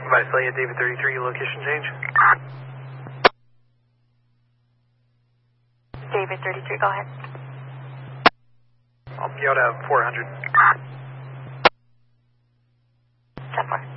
Visalia, David 33, location change. David 33, go ahead. I'll be out at 400. 10-4.